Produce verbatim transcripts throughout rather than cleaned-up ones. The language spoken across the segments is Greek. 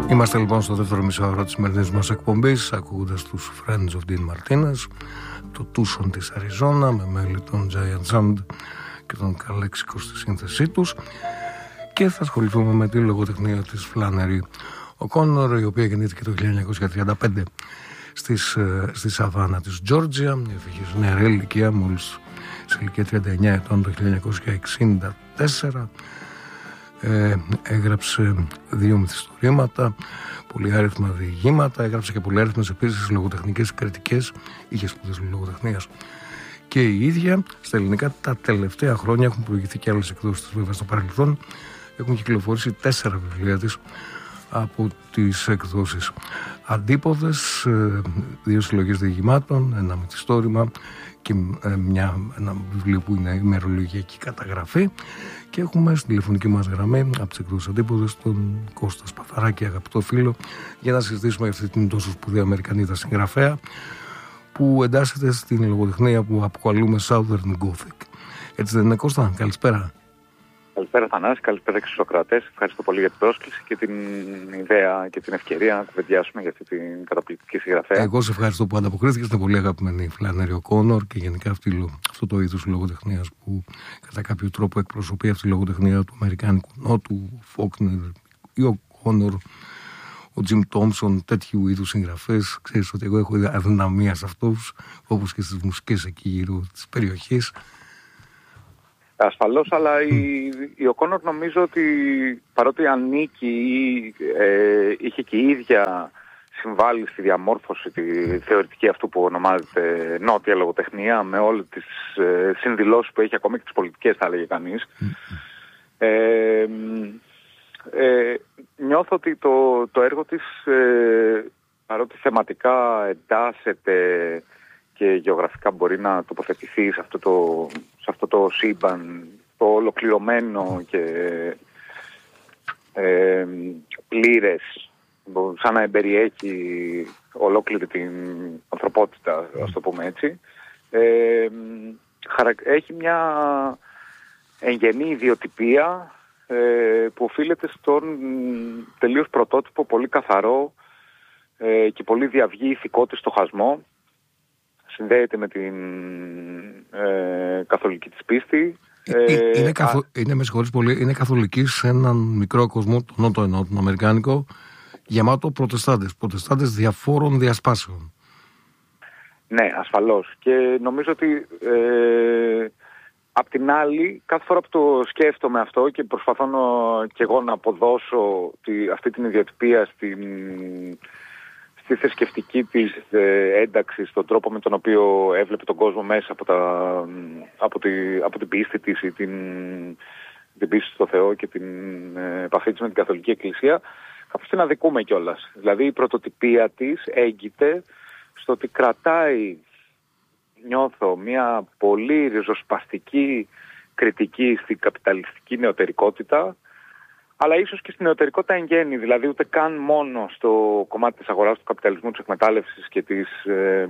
Είμαστε λοιπόν στο δεύτερο μισάωρο της σημερινής μας εκπομπής, ακούγοντας τους Friends of Dean Martinez, το Tucson της Αριζόνα, με μέλη των Giant Sound και των Καλέξικο στη σύνθεσή τους, και θα ασχοληθούμε με τη λογοτεχνία της Flannery O'Connor, η οποία γεννήθηκε το χίλια εννιακόσια τριάντα πέντε στις, στη Σαβάνα της Τζόρτζια, έφυγε σε νεαρή ηλικία, μόλις σε ηλικία τριάντα εννιά ετών το χίλια εννιακόσια εξήντα τέσσερα. Ε, έγραψε δύο μυθιστορήματα, πολυάριθμα διηγήματα, έγραψε και πολυάριθμες επίσης λογοτεχνικές κριτικές, είχε σπουδές λογοτεχνίας και η ίδια. Στα ελληνικά τα τελευταία χρόνια έχουν προηγηθεί και άλλες εκδόσεις της, βέβαια στο παρελθόν έχουν κυκλοφορήσει τέσσερα βιβλία της από τις εκδόσεις Αντίποδες, δύο συλλογές διηγημάτων, ένα μυθιστόρημα και μια, ένα βιβλίο που είναι ημερολογιακή καταγραφή. Και έχουμε στην τηλεφωνική μας γραμμή από τις εκδόσεις Αντίποδες τον Κώστα Σπαθαράκη, αγαπητό φίλο, για να συζητήσουμε αυτή την τόσο σπουδαία Αμερικανίδα συγγραφέα που εντάσσεται στην λογοτεχνία που αποκαλούμε Southern Gothic. Έτσι δεν είναι, Κώστα? Καλησπέρα. Καλησπέρα Θανάση, καλησπέρα και στους ακροατές. Ευχαριστώ πολύ για την πρόσκληση και την ιδέα και την ευκαιρία να κουβεντιάσουμε για αυτή την καταπληκτική συγγραφέα. Εγώ σε ευχαριστώ που ανταποκρίθηκες. Είναι πολύ αγαπημένη η Flannery O'Connor και γενικά αυτή, αυτό το είδος λογοτεχνίας που κατά κάποιο τρόπο εκπροσωπεί αυτή τη λογοτεχνία του Αμερικάνικου Νότου, Φόκνερ ή ο O'Connor, ο Τζιμ Τόμψον, τέτοιου είδους συγγραφές. Ξέρεις ότι εγώ έχω αδυναμία σε αυτούς, όπως και στις μουσικές εκεί γύρω της περιοχής. Ασφαλώς, αλλά mm. η, η O'Connor νομίζω ότι παρότι ανήκει ή ε, είχε και η ίδια συμβάλει στη διαμόρφωση τη θεωρητική αυτού που ονομάζεται νότια λογοτεχνία, με όλες τις ε, συνδηλώσεις που έχει, ακόμη και τις πολιτικές θα έλεγε κανείς, mm. ε, ε, νιώθω ότι το, το έργο της ε, παρότι θεματικά εντάσσεται και γεωγραφικά μπορεί να τοποθετηθεί σε αυτό το, σε αυτό το σύμπαν, το ολοκληρωμένο και ε, πλήρες, σαν να εμπεριέχει ολόκληρη την ανθρωπότητα, ας το πούμε έτσι. Ε, έχει μια εγγενή ιδιοτυπία ε, που οφείλεται στον τελείως πρωτότυπο, πολύ καθαρό ε, και πολύ διαυγή ηθικό της στοχασμό. Συνδέεται με την ε, καθολική της πίστη. Ε, είναι, καθο... α... είναι, με συγχωρείς πολύ, είναι καθολική σε έναν μικρό κόσμο, τον νότο εννοώ, τον αμερικάνικο, γεμάτο προτεστάντες, προτεστάντες διαφόρων διασπάσεων. Ναι, ασφαλώς. Και νομίζω ότι ε, απ' την άλλη, κάθε φορά που το σκέφτομαι αυτό και προσπαθώ να, και εγώ να αποδώσω τη, αυτή την ιδιοτυπία στην... στη θρησκευτική της ε, ένταξη, στον τρόπο με τον οποίο έβλεπε τον κόσμο μέσα από, τα, από, τη, από την πίστη της ή την, την πίστη στο Θεό και την ε, επαφή της με την Καθολική Εκκλησία, κάπως την αδικούμε κιόλας. Δηλαδή η πρωτοτυπία της έγκυται στο ότι κρατάει, νιώθω, μια πολύ ριζοσπαστική κριτική στην καπιταλιστική νεωτερικότητα, αλλά ίσως και στην νεωτερικότητα εν γέννη, δηλαδή ούτε καν μόνο στο κομμάτι της αγοράς του καπιταλισμού, της εκμετάλλευσης και της ε,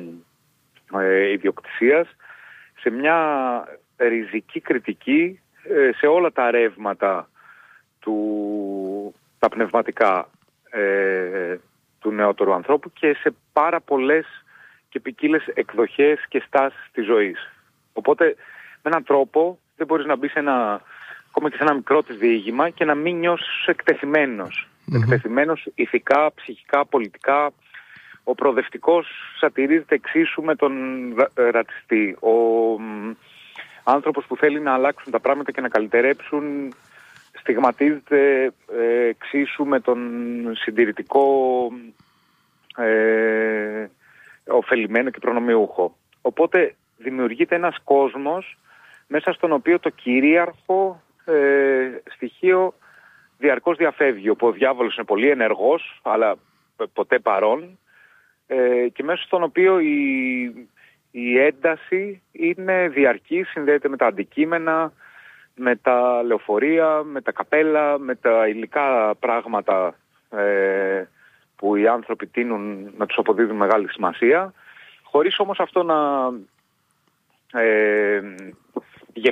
ε, ιδιοκτησίας, σε μια ριζική κριτική ε, σε όλα τα ρεύματα του, τα πνευματικά ε, του νεότερου ανθρώπου και σε πάρα πολλές και ποικίλες εκδοχές και στάσεις της ζωής. Οπότε με έναν τρόπο δεν μπορείς να μπει σε ένα... ακόμα και σε ένα μικρό της διήγημα και να μην νιώσεις εκτεθειμένος. Mm-hmm. Εκτεθειμένος ηθικά, ψυχικά, πολιτικά. Ο προοδευτικός σατυρίζεται εξίσου με τον ρατσιστή. Ο μ, άνθρωπος που θέλει να αλλάξουν τα πράγματα και να καλυτερέψουν στιγματίζεται ε, εξίσου με τον συντηρητικό, ε, ωφελημένο και προνομιούχο. Οπότε δημιουργείται ένας κόσμος μέσα στον οποίο το κυρίαρχο Ε, στοιχείο διαρκώς διαφεύγει, όπου ο διάβολος είναι πολύ ενεργός αλλά ποτέ παρόν ε, και μέσα στον οποίο η, η ένταση είναι διαρκή, συνδέεται με τα αντικείμενα, με τα λεωφορεία, με τα καπέλα, με τα υλικά πράγματα ε, που οι άνθρωποι τείνουν να τους αποδίδουν μεγάλη σημασία, χωρίς όμως αυτό να ε,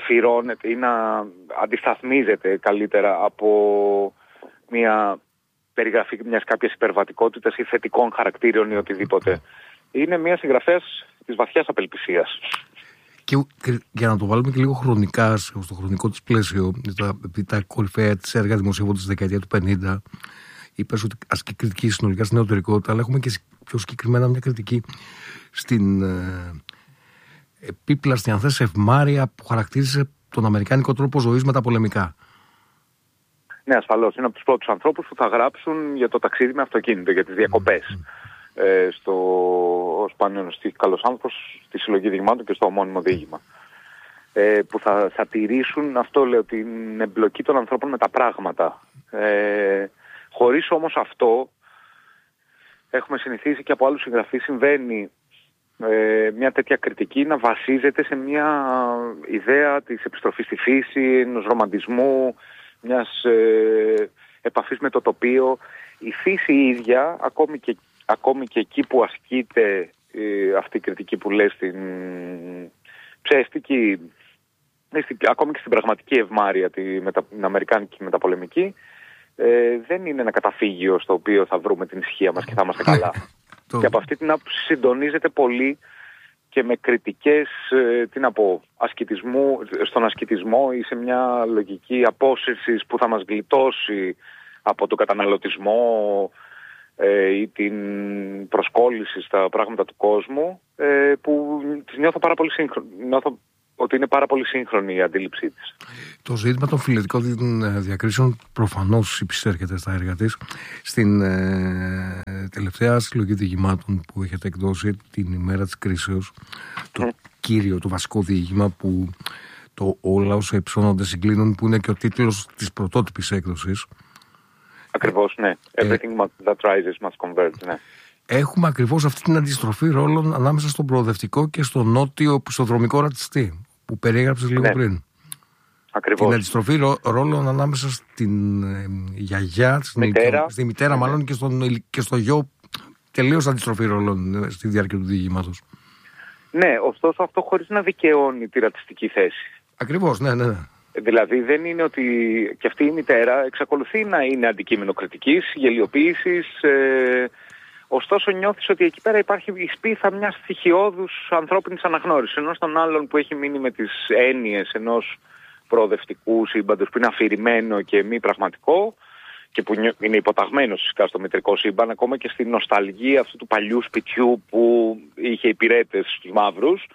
γεφυρώνεται ή να αντισταθμίζεται καλύτερα από μια περιγραφή μιας κάποιας υπερβατικότητας ή θετικών χαρακτήρων ή οτιδήποτε. Είναι μια συγγραφέας της βαθιάς απελπισίας. Και, και για να το βάλουμε και λίγο χρονικά στο χρονικό της πλαίσιο, επειδή τα κορυφαία της έργα δημοσιεύονται στη δεκαετία του πενήντα, είπες ότι ασκεί κριτική συνολικά στην νεωτερικότητα, αλλά έχουμε και πιο συγκεκριμένα μια κριτική στην ε, επίπλαστη, αν θες, ευμάρεια που χαρακτήρισε τον αμερικάνικο τρόπο ζωής με τα πολεμικά. Ναι, ασφαλώς. Είναι από τους πρώτους ανθρώπους που θα γράψουν για το ταξίδι με αυτοκίνητο, για τις διακοπές. Mm. Ε, στο σπάνιο καλός άνθρωπος, στη συλλογή διηγημάτων και στο ομώνυμο διήγημα. Ε, που θα, θα τηρήσουν, αυτό λέω, την εμπλοκή των ανθρώπων με τα πράγματα. Ε, χωρίς όμως αυτό, έχουμε συνηθίσει και από άλλους συγγραφείς συμβαίνει ε, μια τέτοια κριτική να βασίζεται σε μια ιδέα της επιστροφής στη φύση, ενός ρομαντισμού, μιας ε, επαφής με το τοπίο. Η φύση η ίδια, ακόμη και, ακόμη και εκεί που ασκείται ε, αυτή η κριτική που λέει στην ψεύτικη, ακόμη και στην πραγματική ευμάρεια, τη, μετα, την αμερικάνικη μεταπολεμική, ε, δεν είναι ένα καταφύγιο στο οποίο θα βρούμε την ησυχία μας και θα είμαστε καλά. Και από αυτή την άποψη συντονίζεται πολύ και με κριτικές, ε, τι να πω, ασκητισμού, στον ασκητισμό ή σε μια λογική απόσυρσης που θα μας γλιτώσει από τον καταναλωτισμό ε, ή την προσκόλληση στα πράγματα του κόσμου, ε, που τις νιώθω πάρα πολύ σύγχρονη. Νιώθω ότι είναι πάρα πολύ σύγχρονη η αντίληψή της. Το ζήτημα των φιλετικών διακρίσεων προφανώς υψέρχεται στα έργα της. Στην ε, τελευταία συλλογή διηγημάτων που έχετε εκδώσει, την ημέρα της κρίσεως, το mm. κύριο, το βασικό διήγημα που το όλα όσα υψώνονται συγκλίνουν, που είναι και ο τίτλος της πρωτότυπης έκδοσης. Ακριβώς, ναι. Everything ε, that rises must converge, ναι. Έχουμε ακριβώς αυτή την αντιστροφή ρόλων ανάμεσα στον προοδευτικό και στον νότιο πιστοδρομικό ρατσιστή που περιέγραψες λίγο ναι. πριν. Ακριβώς. Την αντιστροφή ρό, ρόλων ανάμεσα στην ε, γιαγιά, στην μητέρα, στη μητέρα μάλλον ναι. και, στον, και στο γιο, τελείως αντιστροφή ρόλων στη διάρκεια του διηγήματος. Ναι, ωστόσο αυτό χωρίς να δικαιώνει τη ρατσιστική θέση. Ακριβώς, ναι, ναι. Δηλαδή δεν είναι ότι και αυτή η μητέρα εξακολουθεί να είναι αντικείμενο κριτικής, γελιοποίησης. Ε, ωστόσο νιώθεις ότι εκεί πέρα υπάρχει η σπίθα μιας στοιχειώδους ανθρώπινης αναγνώρισης. Ενώ στον άλλον που έχει μείνει με τις έννοιες ενός προοδευτικού σύμπαντος που είναι αφηρημένο και μη πραγματικό και που είναι υποταγμένο φυσικά στο μητρικό σύμπαν, ακόμα και στη νοσταλγία αυτού του παλιού σπιτιού που είχε υπηρέτες στους μαύρους,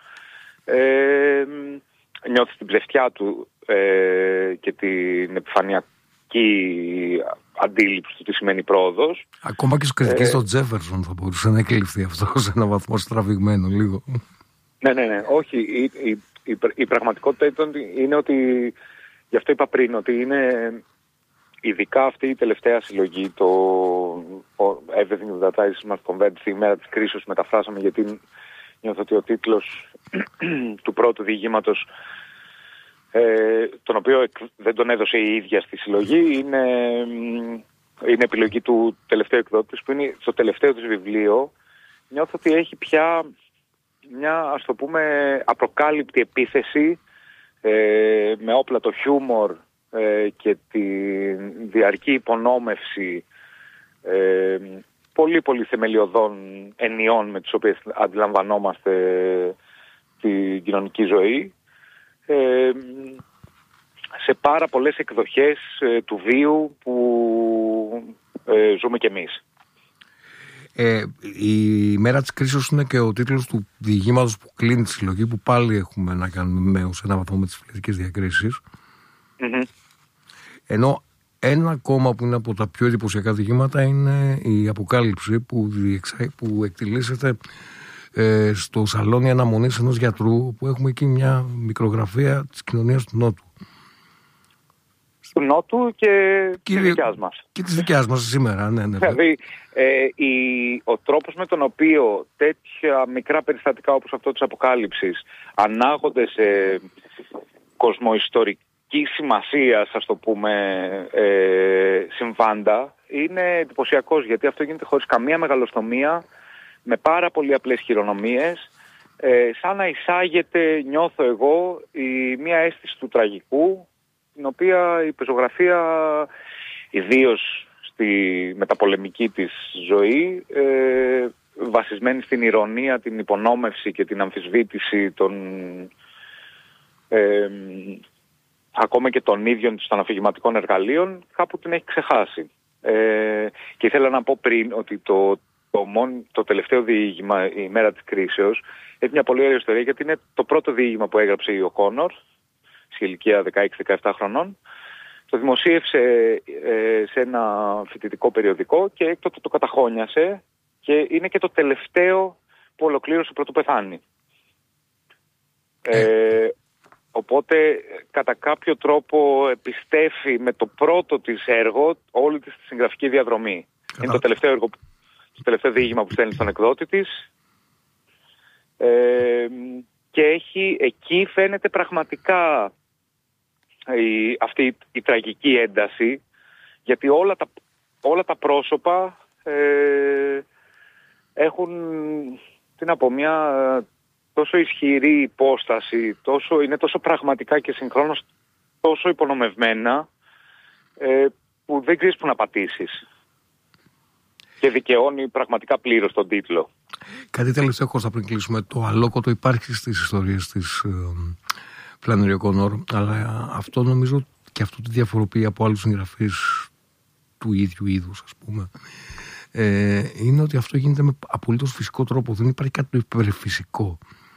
ε, νιώθεις την ψευτιά του ε, και την επιφανειακή αντίληψη του τι σημαίνει πρόοδος. Ακόμα και στους κριτικές ε, στον Τζέφερσον θα μπορούσε να εκλειφθεί αυτό σε έναν βαθμό στραβηγμένο λίγο. Ναι, ναι, ναι. Όχι, η, η, η, η πραγματικότητα είναι ότι, γι' αυτό είπα πριν, ότι είναι ειδικά αυτή η τελευταία συλλογή, το Everything that rises must converge, η μέρα της κρίσης, μεταφράσαμε γιατί νιώθω ότι ο τίτλος του πρώτου διηγήματος, ε, τον οποίο δεν τον έδωσε η ίδια στη συλλογή, είναι, είναι επιλογή του τελευταίου εκδότης, που είναι στο τελευταίο της βιβλίο. Νιώθω ότι έχει πια μια, ας το πούμε, απροκάλυπτη επίθεση ε, με όπλα το χιούμορ ε, και τη διαρκή υπονόμευση ε, πολύ πολύ θεμελιωδών ενιών με τις οποίες αντιλαμβανόμαστε την κοινωνική ζωή, ε, σε πάρα πολλές εκδοχές ε, του βίου που ε, ζούμε κι εμείς. Ε, η μέρα της κρίσης είναι και ο τίτλος του διηγήματος που κλείνει τη συλλογή, που πάλι έχουμε να κάνουμε με, σε ένα βαθμό με τις φιλετικές διακρίσεις. Mm-hmm. Ενώ ένα ακόμα που είναι από τα πιο εντυπωσιακά διηγήματα είναι η Αποκάλυψη, που, διεξα... που εκτιλήσεται ε, στο σαλόνι αναμονής ενός γιατρού, που έχουμε εκεί μια μικρογραφία της κοινωνίας του Νότου. Του Νότου και της δικιάς μας. Και της δικιάς μας σήμερα, ναι, ναι. Δηλαδή, ε, η, ο τρόπος με τον οποίο τέτοια μικρά περιστατικά όπως αυτό της Αποκάλυψης ανάγονται σε κοσμοϊστορική σημασία, ας το πούμε, ε, συμβάντα, είναι εντυπωσιακός, γιατί αυτό γίνεται χωρίς καμία μεγαλοστομία, με πάρα πολύ απλές χειρονομίες, ε, σαν να εισάγεται, νιώθω εγώ, η, μια αίσθηση του τραγικού, την οποία η πεζογραφία, ιδίως στη μεταπολεμική της ζωή, ε, βασισμένη στην ηρωνία, την υπονόμευση και την αμφισβήτηση των ε, ακόμα και των ίδιων των αφηγηματικών εργαλείων, κάπου την έχει ξεχάσει. Ε, και ήθελα να πω πριν ότι το, το, μόνο, το τελευταίο διήγημα, η μέρα της κρίσεως, έχει μια πολύ ωραία ιστορία, γιατί είναι το πρώτο διήγημα που έγραψε η O'Connor σε ηλικία δεκαέξι δεκαεπτά χρονών. Το δημοσίευσε ε, σε ένα φοιτητικό περιοδικό και έκτοτε το καταχώνιασε και είναι και το τελευταίο που ολοκλήρωσε πρωτού πεθάνει. Ε, οπότε κατά κάποιο τρόπο επιστέφει με το πρώτο της έργο όλη της τη συγγραφική διαδρομή. Κατά... Είναι το τελευταίο, έργο, το τελευταίο διήγημα που στέλνει στον εκδότη της. Ε, και έχει, εκεί φαίνεται πραγματικά η, αυτή η, η τραγική ένταση, γιατί όλα τα, όλα τα πρόσωπα ε, έχουν, τι να πω, μια τόσο ισχυρή υπόσταση, τόσο, είναι τόσο πραγματικά και συγχρόνως τόσο υπονομευμένα, ε, που δεν ξέρεις που να πατήσεις. Και δικαιώνει πραγματικά πλήρως τον τίτλο. Κάτι τελευταίο, Κώστα, πριν κλείσουμε. Το αλόκοτο υπάρχει στις ιστορίες της ε, Flannery O'Connor, αλλά αυτό νομίζω και αυτό τη διαφοροποιεί από άλλους συγγραφείς του ίδιου είδους, ας πούμε. Ε, είναι ότι αυτό γίνεται με απολύτως φυσικό τρόπο. Δεν υπάρχει κάτι το υπερφυσικό.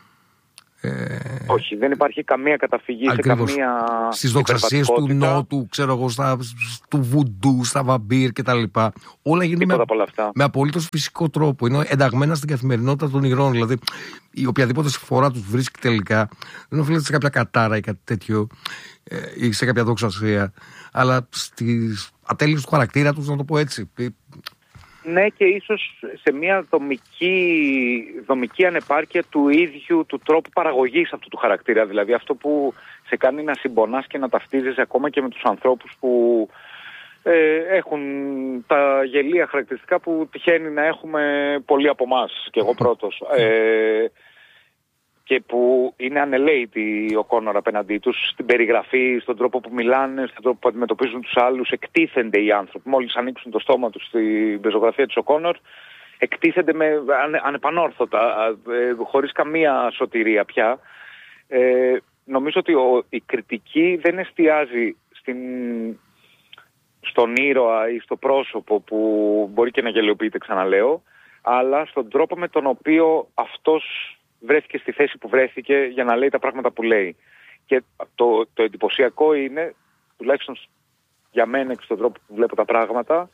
Ε, Όχι, δεν υπάρχει καμία καταφυγή ακριβώς, σε καμία. Στις δοξασίες του Νότου, ξέρω εγώ, στα, του βουντού, στα βαμπύρ κτλ. Όλα γίνονται με, με απολύτως φυσικό τρόπο. Είναι ενταγμένα στην καθημερινότητα των ηρών. Δηλαδή, η οποιαδήποτε συμφορά τους βρίσκει τελικά δεν οφείλεται σε κάποια κατάρα ή κάτι τέτοιο ε, ή σε κάποια δοξασία, αλλά στις ατέλειες του χαρακτήρα τους, να το πω έτσι. Ναι, και ίσως σε μια δομική, δομική ανεπάρκεια του ίδιου του τρόπου παραγωγής αυτού του χαρακτήρα. Δηλαδή αυτό που σε κάνει να συμπονάς και να ταυτίζεσαι ακόμα και με τους ανθρώπους που ε, έχουν τα γελία χαρακτηριστικά που τυχαίνει να έχουμε πολλοί από εμάς, και εγώ πρώτος. Ε, και που είναι ανελαίτη ο O'Connor απέναντί τους, στην περιγραφή, στον τρόπο που μιλάνε, στον τρόπο που αντιμετωπίζουν τους άλλους, εκτίθενται οι άνθρωποι. Μόλις ανοίξουν το στόμα τους στην πεζογραφία της O'Connor, εκτίθενται με ανε, ανεπανόρθωτα, ε, χωρίς καμία σωτηρία πια. Ε, νομίζω ότι ο, η κριτική δεν εστιάζει στην, στον ήρωα ή στο πρόσωπο που μπορεί και να γελιοποιείται, ξαναλέω, αλλά στον τρόπο με τον οποίο αυτός βρέθηκε στη θέση που βρέθηκε για να λέει τα πράγματα που λέει. Και το, το εντυπωσιακό είναι, τουλάχιστον για μένα και στον τρόπο που βλέπω τα πράγματα,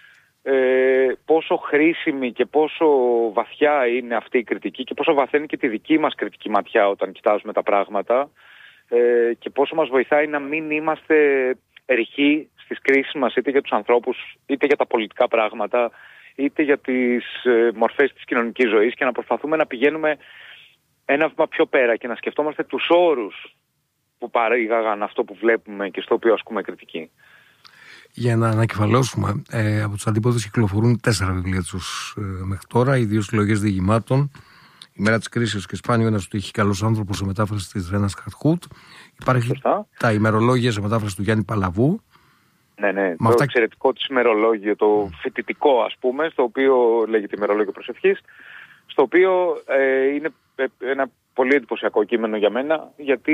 ε, πόσο χρήσιμη και πόσο βαθιά είναι αυτή η κριτική και πόσο βαθαίνει και τη δική μας κριτική ματιά όταν κοιτάζουμε τα πράγματα, ε, και πόσο μας βοηθάει να μην είμαστε ρηχοί στις κρίσεις μας, είτε για τους ανθρώπους, είτε για τα πολιτικά πράγματα, είτε για τις ε, μορφές της κοινωνικής ζωής, και να προσπαθούμε να πηγαίνουμε ένα βήμα πιο πέρα και να σκεφτόμαστε τους όρους που παρήγαγαν αυτό που βλέπουμε και στο οποίο ασκούμε κριτική. Για να ανακεφαλώσουμε, ε, από τους αντίποδες κυκλοφορούν τέσσερα βιβλία τους ε, μέχρι τώρα, οι δύο συλλογές διηγημάτων, Η μέρα της κρίσης και Σπάνιο ένας του είχε καλός άνθρωπος σε μετάφραση της Ρένας Χαρτχούτ. Υπάρχει Σωστά. Τα ημερολόγια σε μετάφραση του Γιάννη Παλαβού. Ναι, ναι, το αυτά... εξαιρετικό της ημερολόγιο, το φοιτητικό ας πούμε, στο οποίο λέγεται ημερολόγιο προσευχής, στο οποίο ε, είναι ένα πολύ εντυπωσιακό κείμενο για μένα, γιατί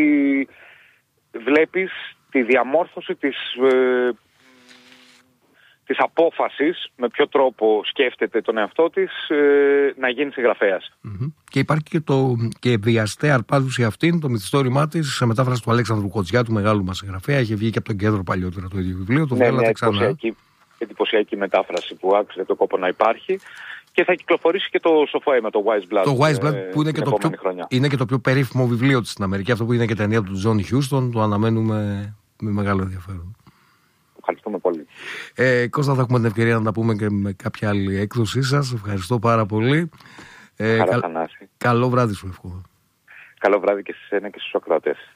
βλέπεις τη διαμόρφωση της, ε, της απόφασης, με ποιο τρόπο σκέφτεται τον εαυτό της, ε, να γίνει συγγραφέας. Mm-hmm. Και υπάρχει και το και βιαστέ αρπάζουση αυτήν, το μυθιστόρημά της, σε μετάφραση του Αλέξανδρου Κοτζιά, του μεγάλου μας συγγραφέα. Είχε βγει και από τον Κέντρο παλιότερα το ίδιο βιβλίο. Το ναι, μια εντυπωσιακή, εντυπωσιακή μετάφραση που άξιζε το κόπο να υπάρχει. Και θα κυκλοφορήσει και το σοφό αίμα, το Wise Blood. Το Wise Blood ε, που είναι και το, πιο, είναι και το πιο περίφημο βιβλίο της στην Αμερική. Αυτό που είναι και ταινία του Τζον Χιούστον, το αναμένουμε με μεγάλο ενδιαφέρον. Ευχαριστούμε πολύ. Ε, Κώστα, θα έχουμε την ευκαιρία να τα πούμε και με κάποια άλλη έκδοσή σας. Ευχαριστώ πάρα πολύ. Ε, Χαρά, κα, καλό βράδυ σου εύχομαι. Καλό βράδυ και σε εσένα και στους ακροατές.